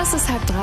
Es ist 2:30.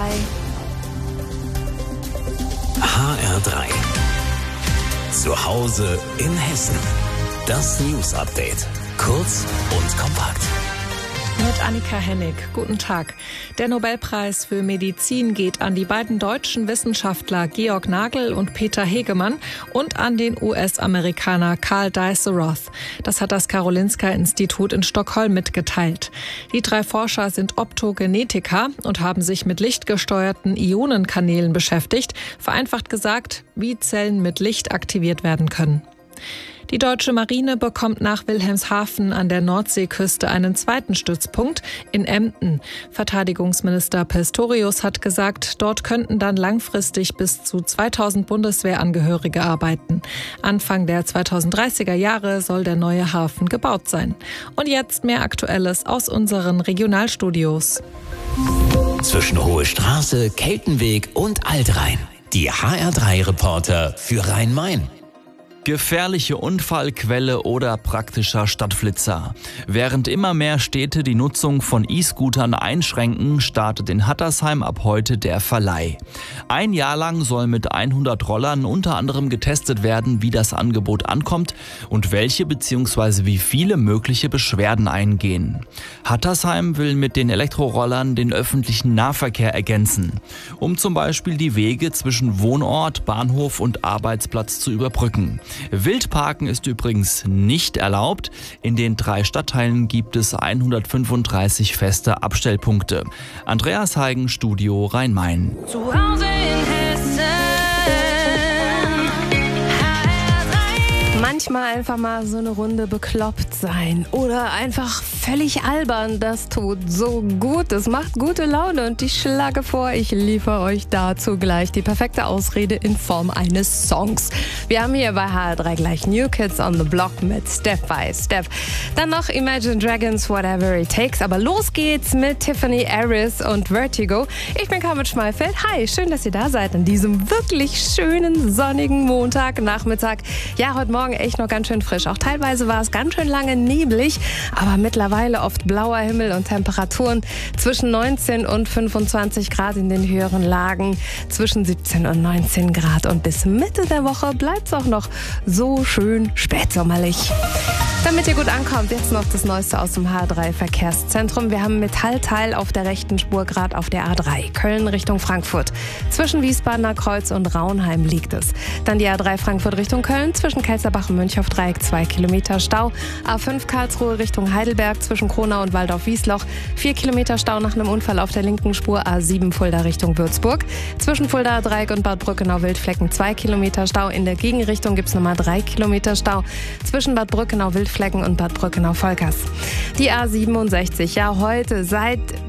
HR3. Zu Hause in Hessen. Das News Update. Kurz und kompakt. Mit Annika Hennig. Guten Tag. Der Nobelpreis für Medizin geht an die beiden deutschen Wissenschaftler Georg Nagel und Peter Hegemann und an den US-Amerikaner Karl Dijsselroth. Das hat das Karolinska-Institut in Stockholm mitgeteilt. Die 3 Forscher sind Optogenetiker und haben sich mit lichtgesteuerten Ionenkanälen beschäftigt. Vereinfacht gesagt, wie Zellen mit Licht aktiviert werden können. Die deutsche Marine bekommt nach Wilhelmshaven an der Nordseeküste einen zweiten Stützpunkt in Emden. Verteidigungsminister Pistorius hat gesagt, dort könnten dann langfristig bis zu 2000 Bundeswehrangehörige arbeiten. Anfang der 2030er Jahre soll der neue Hafen gebaut sein. Und jetzt mehr Aktuelles aus unseren Regionalstudios. Zwischen Hohe Straße, Keltenweg und Altrhein. Die HR3-Reporter für Rhein-Main. Gefährliche Unfallquelle oder praktischer Stadtflitzer. Während immer mehr Städte die Nutzung von E-Scootern einschränken, startet in Hattersheim ab heute der Verleih. Ein Jahr lang soll mit 100 Rollern unter anderem getestet werden, wie das Angebot ankommt und welche bzw. wie viele mögliche Beschwerden eingehen. Hattersheim will mit den Elektrorollern den öffentlichen Nahverkehr ergänzen, um zum Beispiel die Wege zwischen Wohnort, Bahnhof und Arbeitsplatz zu überbrücken. Wildparken ist übrigens nicht erlaubt. In den 3 Stadtteilen gibt es 135 feste Abstellpunkte. Andreas Heigen, Studio Rhein-Main. Zu Hause in Hessen. Manchmal einfach mal so eine Runde bekloppt sein oder einfach völlig albern. Das tut so gut, das macht gute Laune und ich schlage vor, ich liefere euch dazu gleich die perfekte Ausrede in Form eines Songs. Wir haben hier bei HR3 gleich New Kids on the Block mit Step by Step. Dann noch Imagine Dragons, Whatever It Takes. Aber los geht's mit Tiffany Harris und Vertigo. Ich bin Carmen Schmalfeld. Hi, schön, dass ihr da seid an diesem wirklich schönen, sonnigen Montagnachmittag. Ja, heute Morgen echt noch ganz schön frisch. Auch teilweise war es ganz schön lange neblig, aber mittlerweile oft blauer Himmel und Temperaturen zwischen 19 und 25 Grad in den höheren Lagen, zwischen 17 und 19 Grad. Und bis Mitte der Woche bleibt es auch noch so schön spätsommerlich. Damit ihr gut ankommt, jetzt noch das Neueste aus dem HR3-Verkehrszentrum. Wir haben Metallteil auf der rechten Spur, gerade auf der A3, Köln Richtung Frankfurt. Zwischen Wiesbadener Kreuz und Raunheim liegt es. Dann die A3 Frankfurt Richtung Köln, zwischen Kelsterbach und Münchhof-Dreieck 2 Kilometer Stau. A5 Karlsruhe Richtung Heidelberg, zwischen Kronau und Waldorf-Wiesloch 4 Kilometer Stau nach einem Unfall auf der linken Spur. A7 Fulda Richtung Würzburg. Zwischen Fulda Dreieck und Bad Brückenau-Wildflecken 2 Kilometer Stau. In der Gegenrichtung gibt es nochmal 3 Kilometer Stau. Zwischen Bad Brückenau-Wildflecken und Bad Brückenau-Volkers. Die A67, ja heute seit